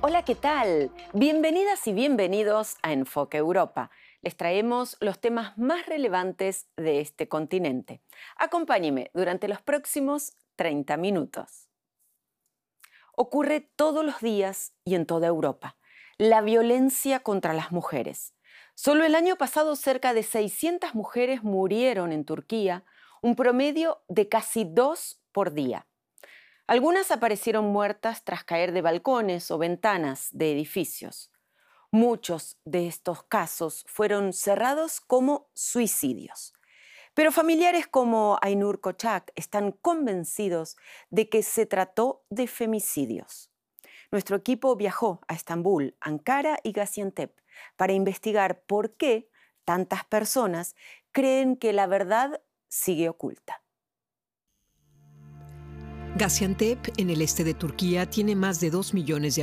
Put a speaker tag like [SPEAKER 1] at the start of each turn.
[SPEAKER 1] Hola, ¿qué tal? Bienvenidas y bienvenidos a Enfoque Europa. Les traemos los temas más relevantes de este continente. Acompáñeme durante los próximos 30 minutos. Ocurre todos los días y en toda Europa. La violencia contra las mujeres. Solo el año pasado cerca de 600 mujeres murieron en Turquía, un promedio de casi 2 por día. Algunas aparecieron muertas tras caer de balcones o ventanas de edificios. Muchos de estos casos fueron cerrados como suicidios. Pero familiares como Aynur Koçak están convencidos de que se trató de femicidios. Nuestro equipo viajó a Estambul, Ankara y Gaziantep para investigar por qué tantas personas creen que la verdad sigue oculta.
[SPEAKER 2] Gaziantep, en el este de Turquía, tiene más de 2 millones de